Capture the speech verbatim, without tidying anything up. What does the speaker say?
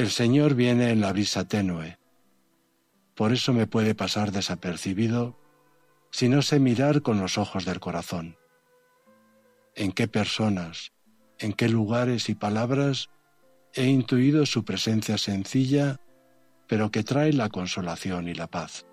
El Señor viene en la brisa tenue. Por eso me puede pasar desapercibido si no sé mirar con los ojos del corazón. ¿En qué personas, en qué lugares y palabras he intuido su presencia sencilla, pero que trae la consolación y la paz?